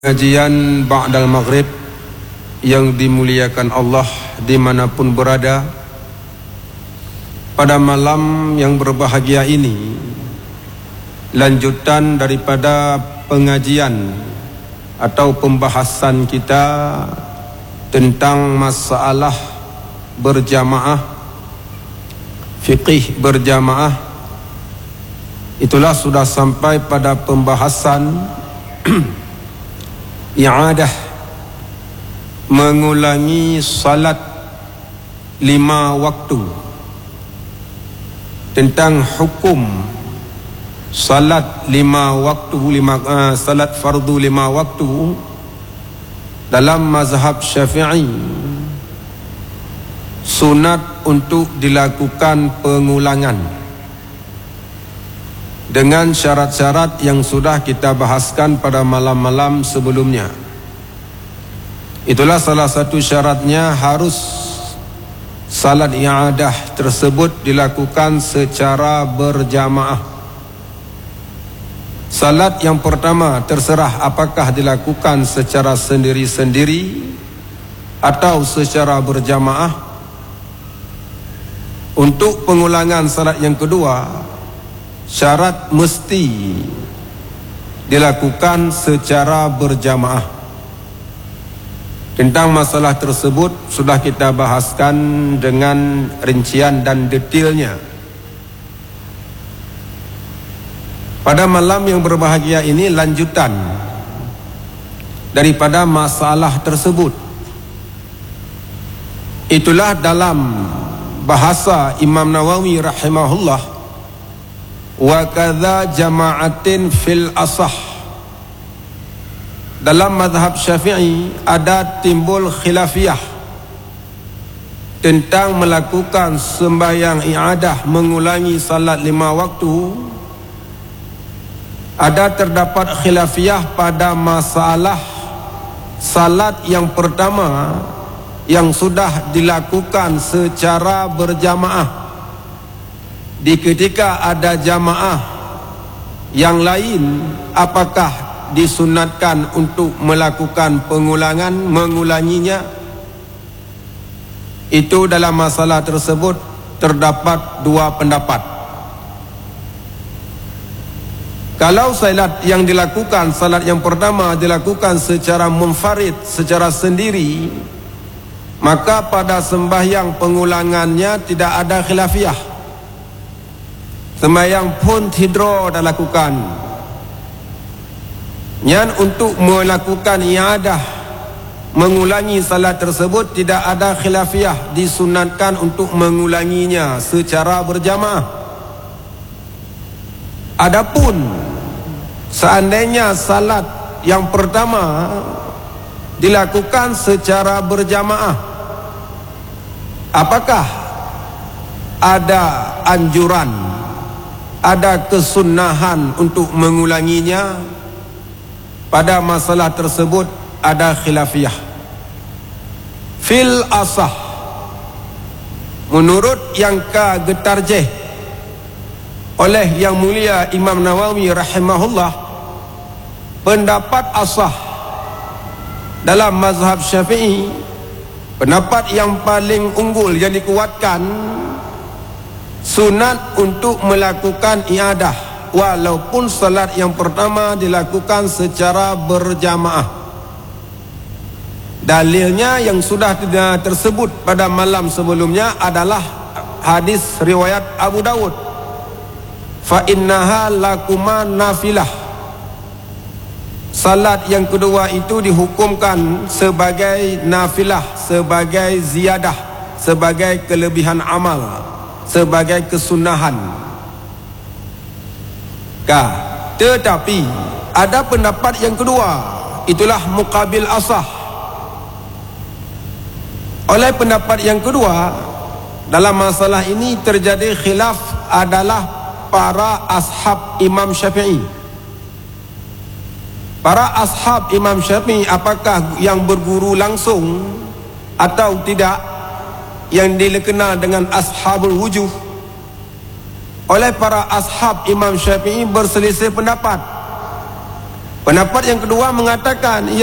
Kajian Ba'dal Maghrib yang dimuliakan Allah dimanapun berada, pada malam yang berbahagia ini, lanjutan daripada pengajian atau pembahasan kita tentang masalah berjamaah, fiqih berjamaah. Itulah sudah sampai pada pembahasan i'adah, mengulangi salat 5 waktu. Tentang hukum salat 5 waktu, salat fardu 5 waktu dalam mazhab Syafi'i, sunat untuk dilakukan pengulangan dengan syarat-syarat yang sudah kita bahaskan pada malam-malam sebelumnya. Itulah salah satu syaratnya, harus salat i'adah tersebut dilakukan secara berjamaah. Salat yang pertama terserah apakah dilakukan secara sendiri-sendiri atau secara berjamaah. Untuk pengulangan salat yang kedua, syarat mesti dilakukan secara berjamaah. Tentang masalah tersebut sudah kita bahaskan dengan rincian dan detailnya. Pada malam yang berbahagia ini, lanjutan daripada masalah tersebut. Itulah dalam bahasa Imam Nawawi rahimahullah, wa kadza jama'atin fil asah. Dalam mazhab Syafi'i ada timbul khilafiyah tentang melakukan sembahyang i'adah, mengulangi salat 5 waktu. Ada terdapat khilafiyah pada masalah salat yang pertama yang sudah dilakukan secara berjamaah. Di ketika ada jamaah yang lain, apakah disunatkan untuk melakukan pengulangan, mengulanginya? Itu dalam masalah tersebut terdapat 2 pendapat. Kalau salat yang dilakukan, salat yang pertama dilakukan secara munfarid, secara sendiri, maka pada sembahyang pengulangannya tidak ada khilafiyah. Sembahyang pun tidro dah lakukan. Yang untuk melakukan i'adah, mengulangi salat tersebut, tidak ada khilafiyah, disunatkan untuk mengulanginya secara berjamaah. Adapun seandainya salat yang pertama dilakukan secara berjamaah, apakah ada anjuran, ada kesunahan untuk mengulanginya? Pada masalah tersebut ada khilafiyah. Fil asah, menurut yang ketarjih oleh yang mulia Imam Nawawi rahimahullah, pendapat asah dalam mazhab Syafi'i, pendapat yang paling unggul yang dikuatkan, sunat untuk melakukan i'adah walaupun salat yang pertama dilakukan secara berjamaah. Dalilnya yang sudah tersebut pada malam sebelumnya adalah hadis riwayat Abu Dawud, fa innaha lakuma nafilah. Salat yang kedua itu dihukumkan sebagai nafilah, sebagai ziyadah, sebagai kelebihan amal, sebagai kesunahan. Tetapi ada pendapat yang kedua, itulah muqabil asah. Oleh pendapat yang kedua, dalam masalah ini terjadi khilaf adalah para ashab Imam Syafi'i. Para ashab Imam Syafi'i, apakah yang berguru langsung atau tidak, yang dikenal dengan ashabul wujuh. Oleh para ashab Imam Syafi'i berselisih pendapat. Pendapat yang kedua mengatakan